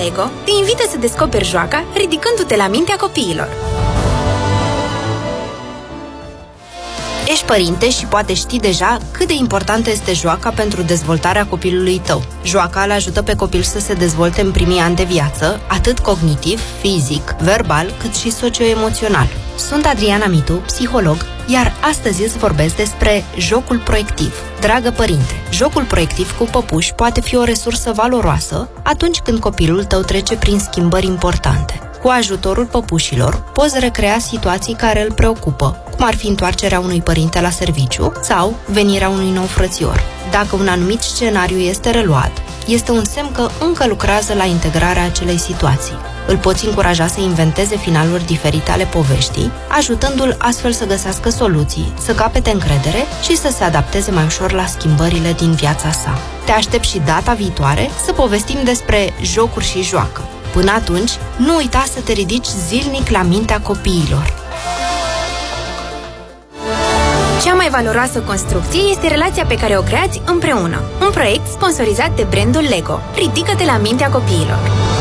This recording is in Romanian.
Lego te invită să descoperi joaca ridicându-te la mintea copiilor. Ești părinte și poate știi deja cât de importantă este joaca pentru dezvoltarea copilului tău. Joaca îl ajută pe copil să se dezvolte în primii ani de viață, atât cognitiv, fizic, verbal, cât și socio-emoțional. Sunt Adriana Mitu, psiholog, iar astăzi îți vorbesc despre jocul proiectiv. Dragă părinte, jocul proiectiv cu păpuși poate fi o resursă valoroasă atunci când copilul tău trece prin schimbări importante. Cu ajutorul păpușilor, poți recrea situații care îl preocupă, cum ar fi întoarcerea unui părinte la serviciu sau venirea unui nou frățior. Dacă un anumit scenariu este reluat, este un semn că încă lucrează la integrarea acelei situații. Îl poți încuraja să inventeze finaluri diferite ale poveștii, ajutându-l astfel să găsească soluții, să capete încredere și să se adapteze mai ușor la schimbările din viața sa. Te aștept și data viitoare să povestim despre jocuri și joacă. Până atunci, nu uita să te ridici zilnic la mintea copiilor. Cea mai valoroasă construcție este relația pe care o creați împreună. Un proiect sponsorizat de brandul Lego. Ridică-te la mintea copiilor.